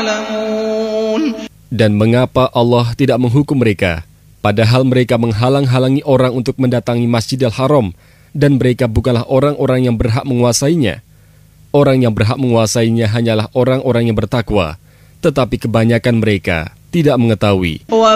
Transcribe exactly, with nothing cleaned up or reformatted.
يعلمون. Dan mengapa Allah tidak menghukum mereka, padahal mereka menghalang-halangi orang untuk mendatangi Masjidil Haram, dan mereka bukanlah orang-orang yang berhak menguasainya. Orang yang berhak menguasainya hanyalah orang-orang yang bertakwa, tetapi kebanyakan mereka tidak mengetahui.